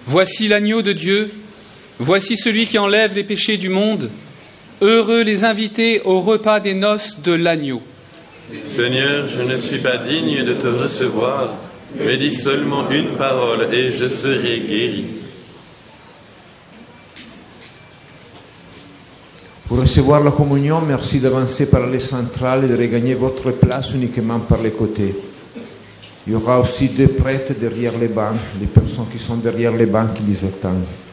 Voici l'agneau de Dieu, voici celui qui enlève les péchés du monde. Heureux les invités au repas des noces de l'agneau. Seigneur, je ne suis pas digne de te recevoir, mais dis seulement une parole et je serai guéri. Pour recevoir la communion, merci d'avancer par les centrales et de regagner votre place uniquement par les côtés. Il y aura aussi deux prêtres derrière les bancs, les personnes qui sont derrière les bancs qui les attendent.